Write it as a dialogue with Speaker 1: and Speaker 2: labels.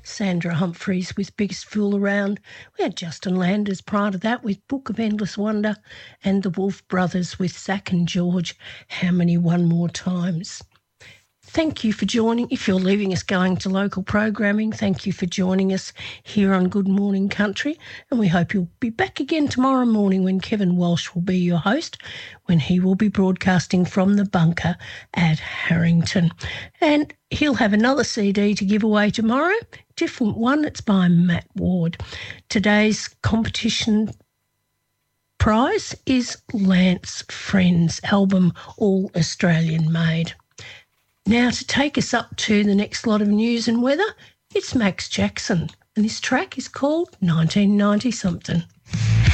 Speaker 1: Sandra Humphreys with Biggest Fool Around. We had Justin Landers prior to that with Book of Endless Wonder, and the Wolf Brothers with Zach and George, How Many One More Times. Thank you for joining. If you're leaving us going to local programming, thank you for joining us here on Good Morning Country, and we hope you'll be back again tomorrow morning when Kevin Walsh will be your host, when he will be broadcasting from the bunker at Harrington. And he'll have another CD to give away tomorrow, different one. It's by Matt Ward. Today's competition prize is Lance Friend's album, All Australian Made. Now, to take us up to the next lot of news and weather, it's Max Jackson, and this track is called 1990-something.